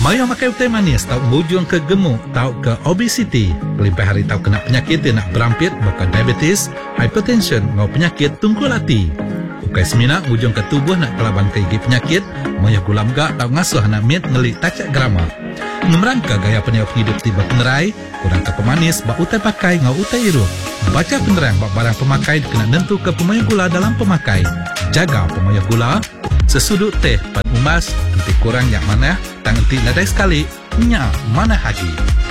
Maya makai teh manis tau bujung ke gemuk tau ke obesity. Kelimpah hari tau kena penyakit yang nak berampit bukan diabetes, hypertension ngau penyakit tungkul hati. Ukai semina bujung ke tubuh nak kelaban ke gigi penyakit, maya gulam gak tau ngasuh nak mit ngelik tacak grama. Ngemerangka gaya peniup hidup tiba penerai, kurang ke pemanis bak utai pakai ngau utai iruh. Baca penerang bak barang pemakai kena nentu ke pemaya gula dalam pemakai. Jaga pemaya gula. Sesudut teh pada umas, nanti kurang yang mana, tangan nanti nadai sekali, nyak mana hagi.